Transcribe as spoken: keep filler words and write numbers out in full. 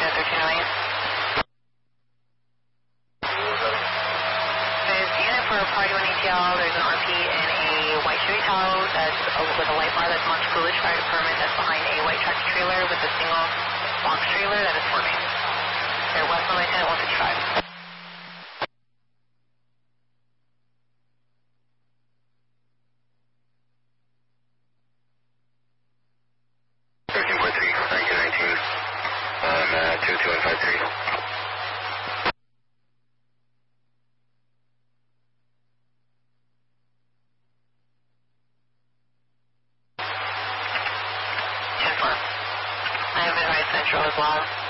to thirteen oh eight. There's a unit for Party one A T L. There's an R P in a white Chevy Tahoe that's uh, with a white bar that's marked Coolidge Fire Department. That's behind a white tractor trailer with a single box trailer that is swerving. They're west on Lieutenant one fifty-five. thirteen point three, nineteen nineteen, on uh, two two one five three. ten four. I have advised Central as well.